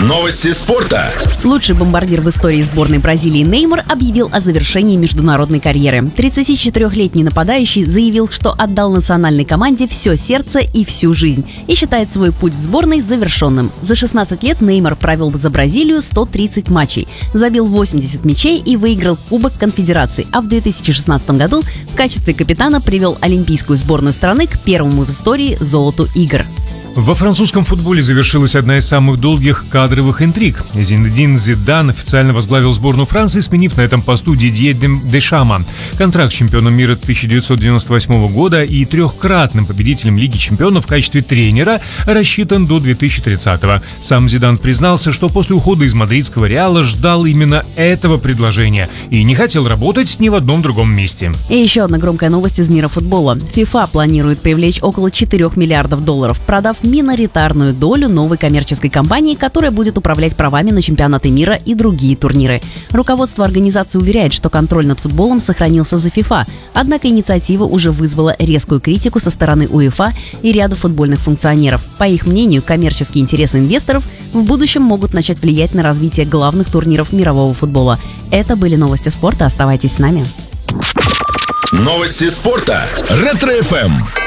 Новости спорта. Лучший бомбардир в истории сборной Бразилии Неймар объявил о завершении международной карьеры. 34-летний нападающий заявил, что отдал национальной команде все сердце и всю жизнь и считает свой путь в сборной завершенным. За 16 лет Неймар провел за Бразилию 130 матчей, забил 80 мячей и выиграл Кубок Конфедерации, а в 2016 году в качестве капитана привел олимпийскую сборную страны к первому в истории золоту игр. Во французском футболе завершилась одна из самых долгих кадровых интриг. Зинедин Зидан официально возглавил сборную Франции, сменив на этом посту Дидье Дешама. Контракт с чемпионом мира 1998 года и трехкратным победителем Лиги чемпионов в качестве тренера рассчитан до 2030-го. Сам Зидан признался, что после ухода из мадридского Реала ждал именно этого предложения и не хотел работать ни в одном другом месте. И еще одна громкая новость из мира футбола. FIFA планирует привлечь около 4 миллиардов долларов, продав миноритарную долю новой коммерческой компании, которая будет управлять правами на чемпионаты мира и другие турниры. Руководство организации уверяет, что контроль над футболом сохранился за FIFA, однако инициатива уже вызвала резкую критику со стороны УЕФА и ряда футбольных функционеров. По их мнению, коммерческие интересы инвесторов в будущем могут начать влиять на развитие главных турниров мирового футбола. Это были новости спорта. Оставайтесь с нами. Новости спорта. Ретро-ФМ.